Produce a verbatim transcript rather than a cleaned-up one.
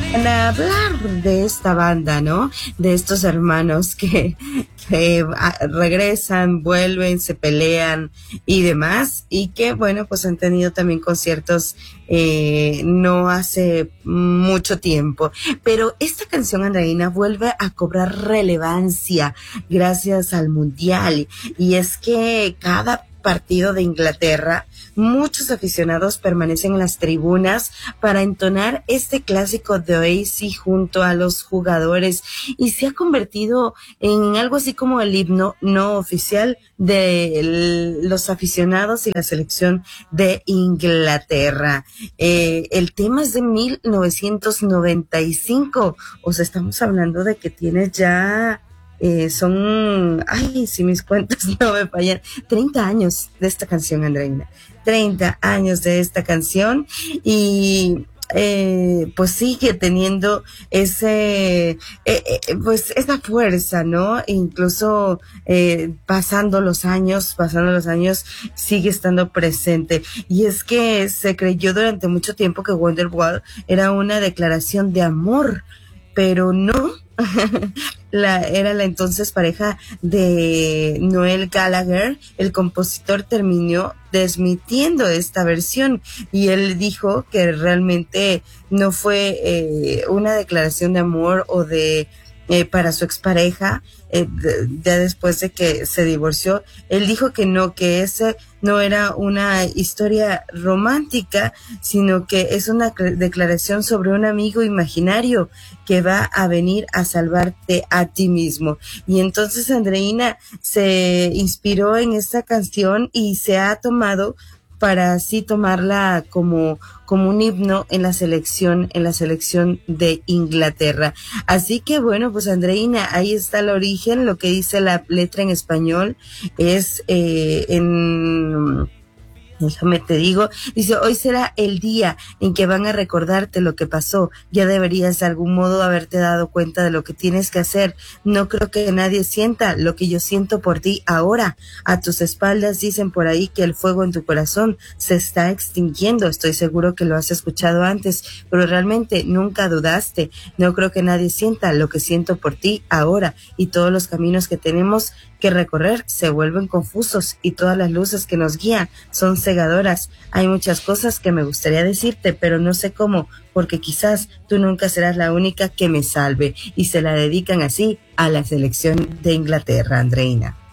Para hablar de esta banda, ¿no? De estos hermanos que, que a, regresan, vuelven, se pelean y demás, y que, bueno, pues han tenido también conciertos eh, no hace mucho tiempo. Pero esta canción, Andreina, vuelve a cobrar relevancia gracias al Mundial, y es que cada partido de Inglaterra, muchos aficionados permanecen en las tribunas para entonar este clásico de Oasis junto a los jugadores, y se ha convertido en algo así como el himno no oficial de el, los aficionados y la selección de Inglaterra. Eh, el tema es de mil novecientos noventa y cinco, o sea, estamos hablando de que tiene ya Eh, son, ay, si mis cuentas no me fallan, treinta años de esta canción, Andreina. treinta años de esta canción, y eh, pues sigue teniendo ese, eh, eh, pues esa fuerza, ¿no? Incluso eh, pasando los años, pasando los años, sigue estando presente. Y es que se creyó durante mucho tiempo que Wonderwall era una declaración de amor, pero no. La, era la entonces pareja de Noel Gallagher. El compositor terminó desmintiendo esta versión, y él dijo que realmente no fue eh, una declaración de amor o de eh, para su expareja, eh, de, ya después de que se divorció. Él dijo que no, que ese no era una historia romántica, sino que es una declaración sobre un amigo imaginario que va a venir a salvarte a ti mismo. Y entonces Andreina se inspiró en esta canción y se ha tomado para así tomarla como, como un himno en la selección, en la selección de Inglaterra. Así que bueno, pues Andreina, ahí está el origen. Lo que dice la letra en español es eh, en... Déjame te digo, dice: hoy será el día en que van a recordarte lo que pasó. Ya deberías de algún modo haberte dado cuenta de lo que tienes que hacer. No creo que nadie sienta lo que yo siento por ti ahora. A tus espaldas dicen por ahí que el fuego en tu corazón se está extinguiendo. Estoy seguro que lo has escuchado antes, pero realmente nunca dudaste. No creo que nadie sienta lo que siento por ti ahora, y todos los caminos que tenemos que recorrer se vuelven confusos, y todas las luces que nos guían son cegadoras. Hay muchas cosas que me gustaría decirte, pero no sé cómo, porque quizás tú nunca serás la única que me salve. Y se la dedican así a la selección de Inglaterra, Andreina.